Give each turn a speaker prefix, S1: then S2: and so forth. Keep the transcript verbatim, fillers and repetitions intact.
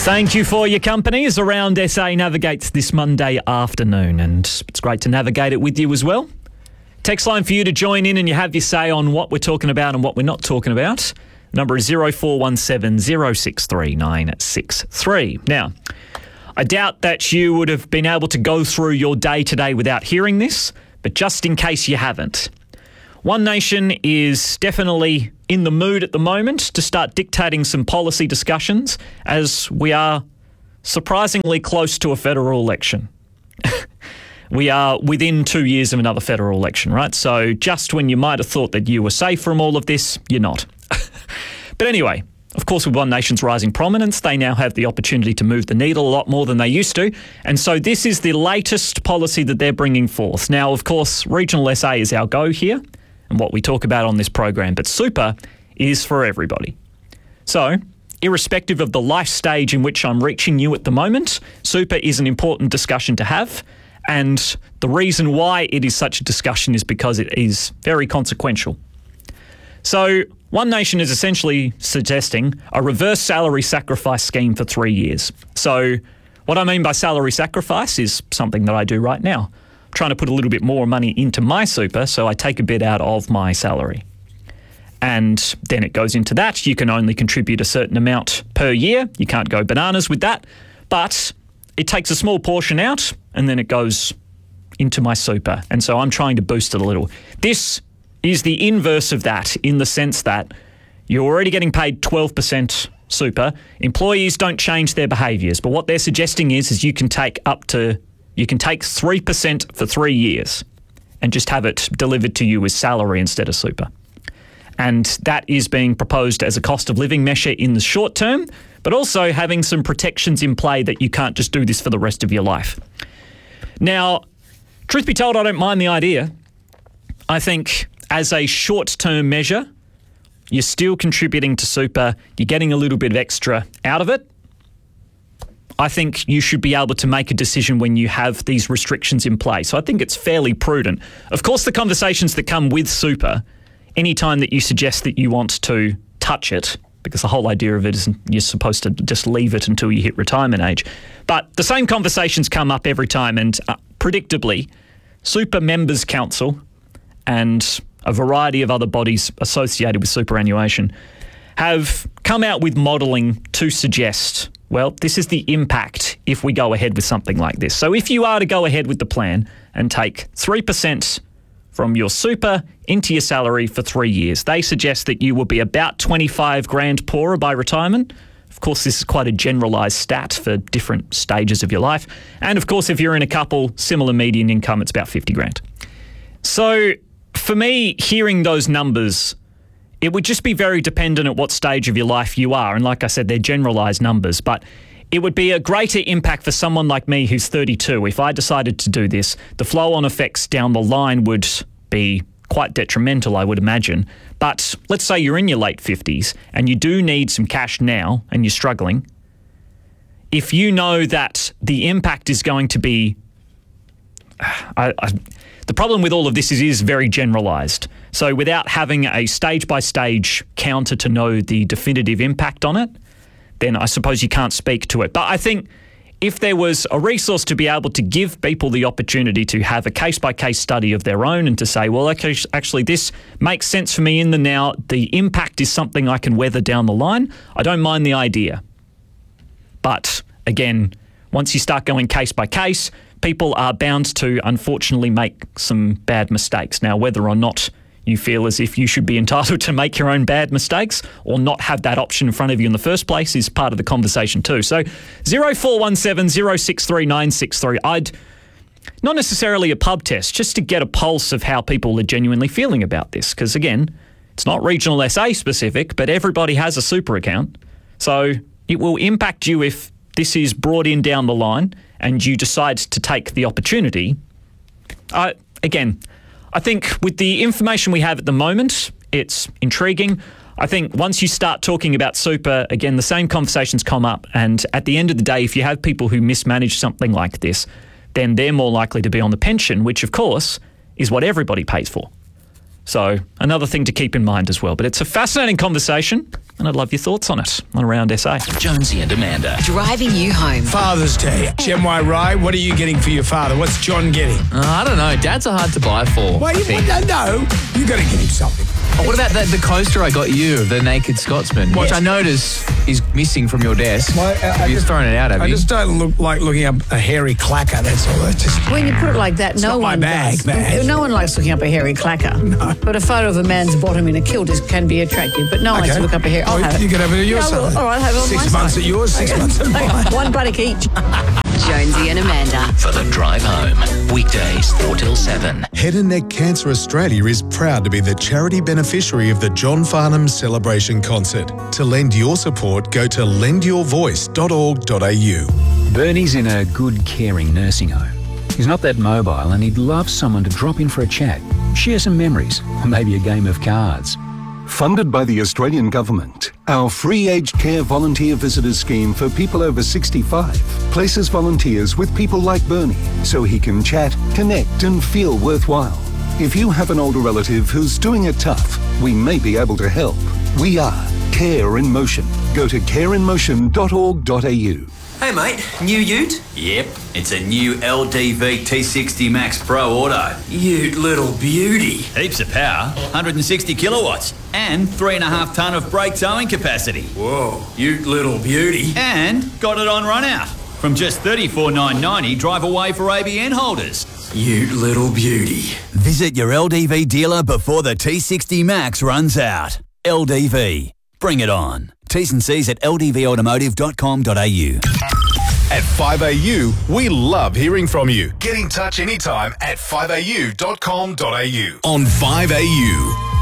S1: Thank you for your company as Around S A navigates this Monday afternoon, and it's great to navigate it with you as well. Text line for you to join in and you have your say on what we're talking about and what we're not talking about. Number is zero four one seven zero six three nine six three. Now, I doubt that you would have been able to go through your day today without hearing this, but just in case you haven't, One Nation is definitely in the mood at the moment to start dictating some policy discussions as we are surprisingly close to a federal election. We are within two years of another federal election, right? So just when you might have thought that you were safe from all of this, you're not. But anyway, of course, with One Nation's rising prominence, they now have the opportunity to move the needle a lot more than they used to. And so this is the latest policy that they're bringing forth. Now, of course, regional S A is our go here and what we talk about on this program, but super is for everybody. So, irrespective of the life stage in which I'm reaching you at the moment, super is an important discussion to have. And the reason why it is such a discussion is because it is very consequential. So, One Nation is essentially suggesting a reverse salary sacrifice scheme for three years. So, what I mean by salary sacrifice is something that I do right now. I'm trying to put a little bit more money into my super, so I take a bit out of my salary. And then it goes into that. You can only contribute a certain amount per year. You can't go bananas with that. But it takes a small portion out and then it goes into my super. And so I'm trying to boost it a little. This is the inverse of that in the sense that you're already getting paid twelve percent super. Employees don't change their behaviours. But what they're suggesting is, is you can take up to, you can take three percent for three years and just have it delivered to you as salary instead of super. And that is being proposed as a cost of living measure in the short term, but also having some protections in play that you can't just do this for the rest of your life. Now, truth be told, I don't mind the idea. I think as a short-term measure, you're still contributing to super, you're getting a little bit of extra out of it. I think you should be able to make a decision when you have these restrictions in place. So I think it's fairly prudent. Of course, the conversations that come with super, anytime that you suggest that you want to touch it, because the whole idea of it is you're supposed to just leave it until you hit retirement age. But the same conversations come up every time, and uh, predictably, Super Members Council and a variety of other bodies associated with superannuation have come out with modelling to suggest, well, this is the impact if we go ahead with something like this. So if you are to go ahead with the plan and take three percent from your super into your salary for three years, they suggest that you will be about twenty-five grand poorer by retirement. Of course, this is quite a generalised stat for different stages of your life. And of course, if you're in a couple, similar median income, it's about fifty grand. So for me, hearing those numbers, it would just be very dependent at what stage of your life you are. And like I said, they're generalised numbers, but it would be a greater impact for someone like me who's thirty-two. If I decided to do this, the flow-on effects down the line would be quite detrimental, I would imagine. But let's say you're in your late fifties and you do need some cash now and you're struggling. If you know that the impact is going to be... I, I, the problem with all of this is it is very generalised. So without having a stage-by-stage counter to know the definitive impact on it, then I suppose you can't speak to it. But I think if there was a resource to be able to give people the opportunity to have a case-by-case study of their own and to say, well, okay, actually this makes sense for me in the now, the impact is something I can weather down the line, I don't mind the idea. But again, once you start going case-by-case, people are bound to, unfortunately, make some bad mistakes. Now, whether or not you feel as if you should be entitled to make your own bad mistakes or not have that option in front of you in the first place is part of the conversation too. So zero four one seven zero six three nine six three. I'd not necessarily a pub test, just to get a pulse of how people are genuinely feeling about this. Because again, it's not regional S A specific, but everybody has a super account. So it will impact you if this is brought in down the line and you decide to take the opportunity. Uh, again, I think with the information we have at the moment, it's intriguing. I think once you start talking about super, again, the same conversations come up. And at the end of the day, if you have people who mismanage something like this, then they're more likely to be on the pension, which, of course, is what everybody pays for. So another thing to keep in mind as well. But it's a fascinating conversation. and I'd love your thoughts on it on Around S A.
S2: Jonesy and Amanda.
S3: Driving you home.
S4: Father's Day. Gen Y Rye, what are you getting for your father? What's John getting?
S5: Uh, I don't know. Dads are hard to buy for.
S4: Well,
S5: I
S4: you,
S5: think.
S4: well, no, no, you got to get him something.
S5: Oh, what about the, the coaster I got you of the Naked Scotsman, which
S4: Yes.
S5: I notice is missing from your desk.
S4: Well, I- I
S5: You've
S4: just-
S5: thrown it out, have
S4: I
S5: you?
S4: just don't look like looking up a hairy clacker, that's all. It's just,
S6: When you put it like that, no
S4: not my
S6: one
S4: bag,
S6: does.
S4: bag.
S6: No one likes looking up a hairy clacker. No. But a photo of a man's bottom in a kilt is, can be attractive. But no one likes to look up a hair. I'll
S4: Well,
S6: have it.
S4: you can have it at your
S6: Yeah,
S4: side.
S6: well, all right, have it on
S4: Six
S6: my
S4: months
S6: side.
S4: at yours, six
S6: Okay.
S4: months at
S6: Okay.
S4: mine.
S6: One buttock each.
S3: Jonesy and Amanda.
S2: For the drive home. Weekdays four till seven.
S7: Head and Neck Cancer Australia is proud to be the charity beneficiary of the John Farnham Celebration Concert. To lend your support, go to lend your voice dot org dot a u.
S8: Bernie's in a good, caring nursing home. He's not that mobile and he'd love someone to drop in for a chat, share some memories, or maybe a game of cards.
S9: Funded by the Australian Government, our free aged care volunteer visitors scheme for people over sixty-five places volunteers with people like Bernie so he can chat, connect and feel worthwhile. If you have an older relative who's doing it tough, we may be able to help. We are Care in Motion. Go to care in motion dot org dot a u.
S10: Hey mate, new ute? Yep, it's a new L D V T sixty Max Pro Auto. Ute little beauty. Heaps of power, one hundred sixty kilowatts, and three and a half tonne of brake towing capacity. Whoa, ute little beauty. And got it on run out. From just thirty-four thousand nine hundred ninety, drive away for A B N holders. Ute little beauty. Visit your L D V dealer before the T sixty Max runs out. L D V. Bring it on. T's and C's at l d v automotive dot com dot a u.
S7: At five A U, we love hearing from you. Get in touch anytime at five a u dot com dot a u. On five A U.